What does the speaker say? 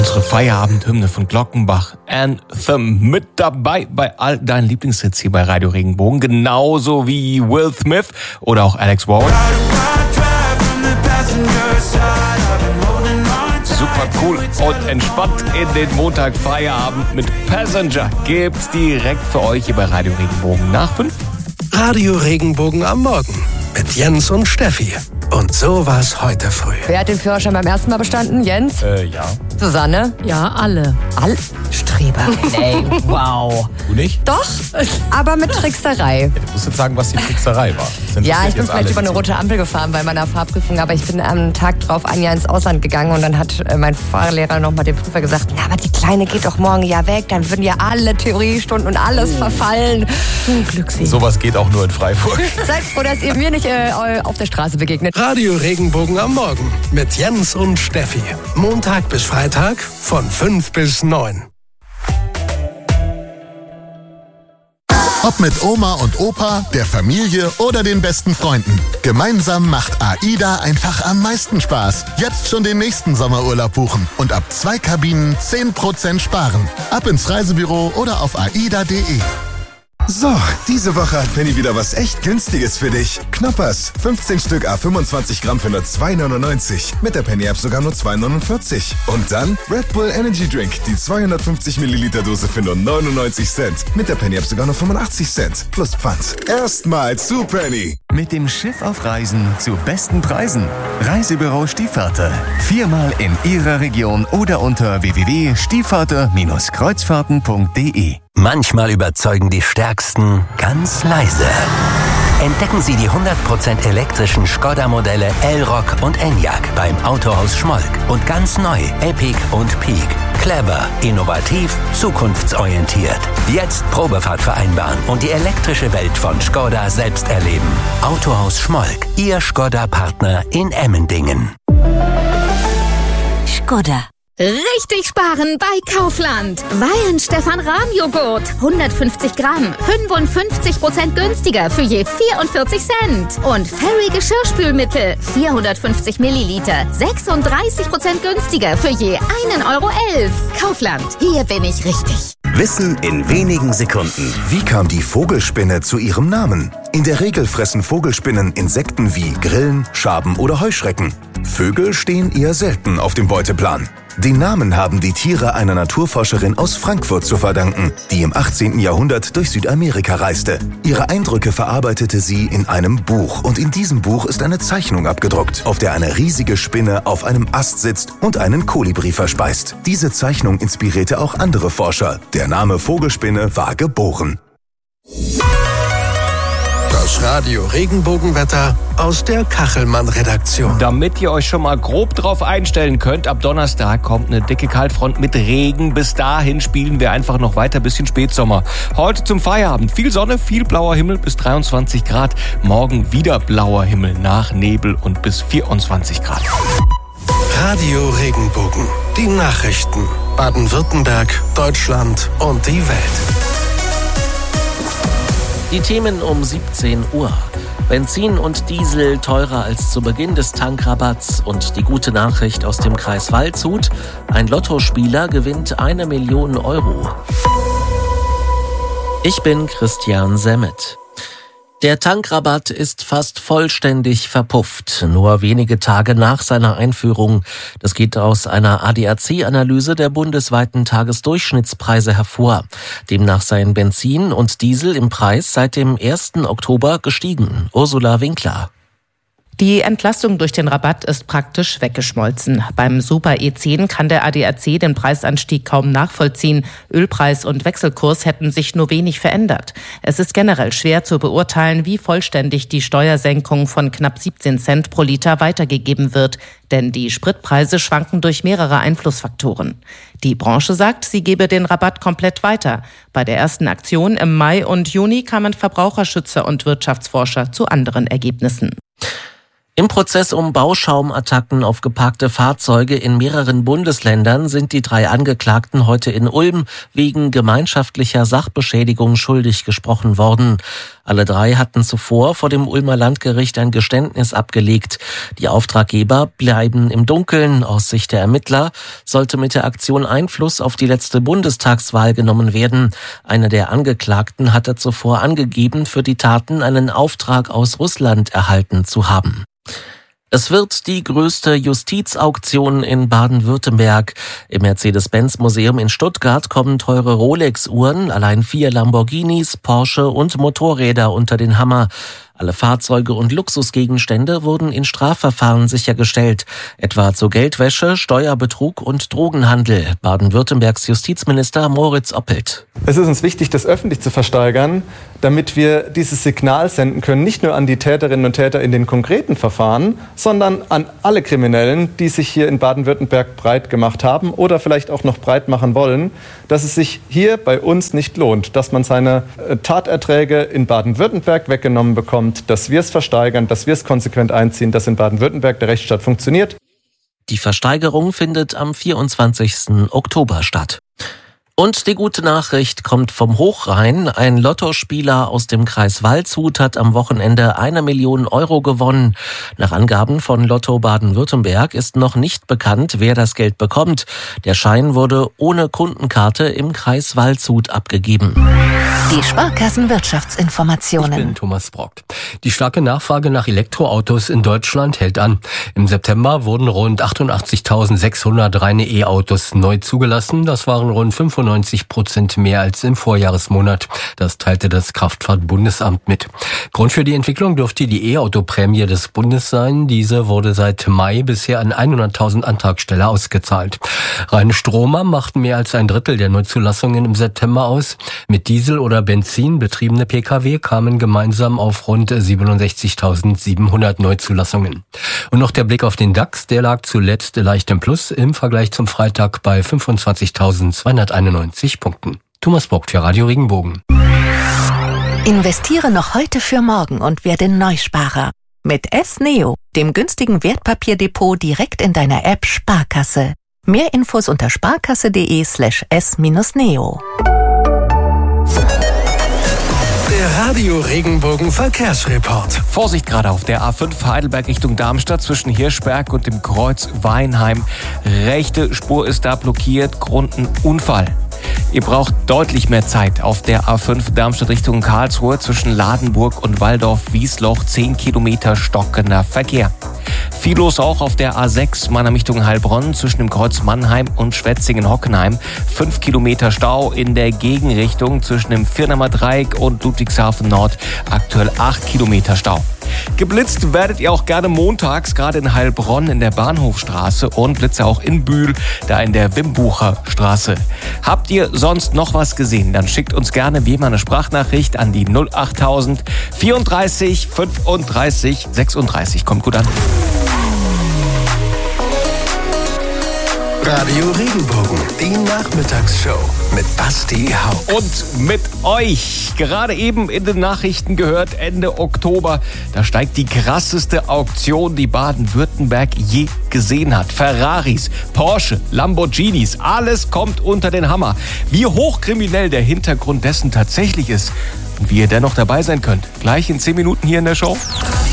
Unsere Feierabendhymne von Glockenbach, Anthem, mit dabei bei all deinen Lieblingshits hier bei Radio Regenbogen, genauso wie Will Smith oder auch Alex Warren. Super cool und entspannt in den Montag Feierabend mit Passenger gibt's direkt für euch hier bei Radio Regenbogen nach 5. Radio Regenbogen am Morgen mit Jens und Steffi. Und so war's heute früh. Wer hat den Führerschein beim ersten Mal bestanden? Jens? Ja. Susanne? Ja, alle. All Streber. Ey, wow. Du nicht? Doch, aber mit Trickserei. Ja, du musst jetzt sagen, was die Trickserei war. Ja, ich bin vielleicht über eine rote Ampel gefahren bei meiner Fahrprüfung, aber ich bin am Tag drauf ein Jahr ins Ausland gegangen und dann hat mein Fahrlehrer nochmal dem Prüfer gesagt, na, aber die Kleine geht doch morgen ja weg, dann würden ja alle Theoriestunden und alles verfallen. Glückselig. Sowas geht auch nur in Freiburg. Seid froh, dass ihr mir nicht auf der Straße begegnet. Radio Regenbogen am Morgen mit Jens und Steffi. Montag bis Freitag von 5 bis 9. Ob mit Oma und Opa, der Familie oder den besten Freunden. Gemeinsam macht AIDA einfach am meisten Spaß. Jetzt schon den nächsten Sommerurlaub buchen und ab 2 Kabinen 10% sparen. Ab ins Reisebüro oder auf aida.de. So, diese Woche hat Penny wieder was echt Günstiges für dich. Knoppers, 15 Stück à 25 Gramm für nur 2,99. Mit der Penny-App sogar nur 2,49. Und dann Red Bull Energy Drink, die 250 Milliliter Dose für nur 99 Cent. Mit der Penny-App sogar nur 85 Cent. Plus Pfand. Erstmal zu Penny. Mit dem Schiff auf Reisen zu besten Preisen. Reisebüro Stiefvater. 4-mal in Ihrer Region oder unter www.stiefvater-kreuzfahrten.de. Manchmal überzeugen die Stärksten ganz leise. Entdecken Sie die 100% elektrischen Skoda-Modelle Elroq und Enyaq beim Autohaus Schmolk. Und ganz neu Epiq und Peak. Clever, innovativ, zukunftsorientiert. Jetzt Probefahrt vereinbaren und die elektrische Welt von Skoda selbst erleben. Autohaus Schmolk, Ihr Skoda-Partner in Emmendingen. Skoda. Richtig sparen bei Kaufland. Weihenstephan-Rahm-Joghurt. 150 Gramm. 55% günstiger für je 44 Cent. Und Fairy Geschirrspülmittel. 450 Milliliter. 36% günstiger für je 1,11 Euro. Kaufland. Hier bin ich richtig. Wissen in wenigen Sekunden. Wie kam die Vogelspinne zu ihrem Namen? In der Regel fressen Vogelspinnen Insekten wie Grillen, Schaben oder Heuschrecken. Vögel stehen eher selten auf dem Beuteplan. Den Namen haben die Tiere einer Naturforscherin aus Frankfurt zu verdanken, die im 18. Jahrhundert durch Südamerika reiste. Ihre Eindrücke verarbeitete sie in einem Buch und in diesem Buch ist eine Zeichnung abgedruckt, auf der eine riesige Spinne auf einem Ast sitzt und einen Kolibri verspeist. Diese Zeichnung inspirierte auch andere Forscher. Der Name Vogelspinne war geboren. Das Radio Regenbogenwetter aus der Kachelmann-Redaktion. Damit ihr euch schon mal grob drauf einstellen könnt, ab Donnerstag kommt eine dicke Kaltfront mit Regen. Bis dahin spielen wir einfach noch weiter, bisschen Spätsommer. Heute zum Feierabend viel Sonne, viel blauer Himmel bis 23 Grad. Morgen wieder blauer Himmel nach Nebel und bis 24 Grad. Radio Regenbogen. Die Nachrichten. Baden-Württemberg, Deutschland und die Welt. Die Themen um 17 Uhr. Benzin und Diesel teurer als zu Beginn des Tankrabatts und die gute Nachricht aus dem Kreis Waldshut. Ein Lottospieler gewinnt 1 Million Euro. Ich bin Christian Semmet. Der Tankrabatt ist fast vollständig verpufft, nur wenige Tage nach seiner Einführung. Das geht aus einer ADAC-Analyse der bundesweiten Tagesdurchschnittspreise hervor. Demnach seien Benzin und Diesel im Preis seit dem 1. Oktober gestiegen. Ursula Winkler. Die Entlastung durch den Rabatt ist praktisch weggeschmolzen. Beim Super E10 kann der ADAC den Preisanstieg kaum nachvollziehen. Ölpreis und Wechselkurs hätten sich nur wenig verändert. Es ist generell schwer zu beurteilen, wie vollständig die Steuersenkung von knapp 17 Cent pro Liter weitergegeben wird. Denn die Spritpreise schwanken durch mehrere Einflussfaktoren. Die Branche sagt, sie gebe den Rabatt komplett weiter. Bei der ersten Aktion im Mai und Juni kamen Verbraucherschützer und Wirtschaftsforscher zu anderen Ergebnissen. Im Prozess um Bauschaumattacken auf geparkte Fahrzeuge in mehreren Bundesländern sind die 3 Angeklagten heute in Ulm wegen gemeinschaftlicher Sachbeschädigung schuldig gesprochen worden. Alle 3 hatten zuvor vor dem Ulmer Landgericht ein Geständnis abgelegt. Die Auftraggeber bleiben im Dunkeln. Aus Sicht der Ermittler sollte mit der Aktion Einfluss auf die letzte Bundestagswahl genommen werden. Einer der Angeklagten hatte zuvor angegeben, für die Taten einen Auftrag aus Russland erhalten zu haben. Es wird die größte Justizauktion in Baden-Württemberg. Im Mercedes-Benz-Museum in Stuttgart kommen teure Rolex-Uhren, allein 4 Lamborghinis, Porsche und Motorräder unter den Hammer. Alle Fahrzeuge und Luxusgegenstände wurden in Strafverfahren sichergestellt, etwa zu Geldwäsche, Steuerbetrug und Drogenhandel. Baden-Württembergs Justizminister Moritz Oppelt. Es ist uns wichtig, das öffentlich zu versteigern, damit wir dieses Signal senden können, nicht nur an die Täterinnen und Täter in den konkreten Verfahren, sondern an alle Kriminellen, die sich hier in Baden-Württemberg breit gemacht haben oder vielleicht auch noch breit machen wollen, dass es sich hier bei uns nicht lohnt, dass man seine Taterträge in Baden-Württemberg weggenommen bekommt, dass wir es versteigern, dass wir es konsequent einziehen, dass in Baden-Württemberg der Rechtsstaat funktioniert. Die Versteigerung findet am 24. Oktober statt. Und die gute Nachricht kommt vom Hochrhein. Ein Lottospieler aus dem Kreis Waldshut hat am Wochenende 1 Million Euro gewonnen. Nach Angaben von Lotto Baden-Württemberg ist noch nicht bekannt, wer das Geld bekommt. Der Schein wurde ohne Kundenkarte im Kreis Waldshut abgegeben. Die Sparkassenwirtschaftsinformationen. Ich bin Thomas Brock. Die starke Nachfrage nach Elektroautos in Deutschland hält an. Im September wurden rund 88.600 reine E-Autos neu zugelassen. Das waren rund 95% mehr als im Vorjahresmonat. Das teilte das Kraftfahrtbundesamt mit. Grund für die Entwicklung dürfte die E-Auto-Prämie des Bundes sein. Diese wurde seit Mai bisher an 100.000 Antragsteller ausgezahlt. Reine Stromer machten mehr als ein Drittel der Neuzulassungen im September aus. Mit Diesel oder Benzin betriebene Pkw kamen gemeinsam auf rund 67.700 Neuzulassungen. Und noch der Blick auf den DAX, der lag zuletzt leicht im Plus im Vergleich zum Freitag bei 25.291 Punkten. Thomas Bock für Radio Regenbogen. Investiere noch heute für morgen und werde Neusparer. Mit S-Neo, dem günstigen Wertpapierdepot direkt in deiner App Sparkasse. Mehr Infos unter sparkasse.de/s-neo. Der Radio Regenbogen Verkehrsreport. Vorsicht gerade auf der A5 Heidelberg Richtung Darmstadt zwischen Hirschberg und dem Kreuz Weinheim. Rechte Spur ist da blockiert, Grund ein Unfall. Ihr braucht deutlich mehr Zeit auf der A5 Darmstadt Richtung Karlsruhe zwischen Ladenburg und Waldorf-Wiesloch. 10 Kilometer stockender Verkehr. Viel los auch auf der A6 Mannheim Richtung Heilbronn zwischen dem Kreuz Mannheim und Schwetzingen-Hockenheim. 5 Kilometer Stau in der Gegenrichtung zwischen dem Firnamer Dreieck und Ludwigshafen Nord. Aktuell 8 Kilometer Stau. Geblitzt werdet ihr auch gerne montags, gerade in Heilbronn in der Bahnhofstraße und Blitze auch in Bühl, da in der Wimbucher Straße. Habt ihr sonst noch was gesehen? Dann schickt uns gerne wie immer eine Sprachnachricht an die 08000 34 35 36. Kommt gut an. Radio Regenbogen, die Nachmittagsshow mit Basti Hauck. Und mit euch. Gerade eben in den Nachrichten gehört, Ende Oktober, da steigt die krasseste Auktion, die Baden-Württemberg je gesehen hat. Ferraris, Porsche, Lamborghinis, alles kommt unter den Hammer. Wie hochkriminell der Hintergrund dessen tatsächlich ist und wie ihr dennoch dabei sein könnt. Gleich in 10 Minuten hier in der Show.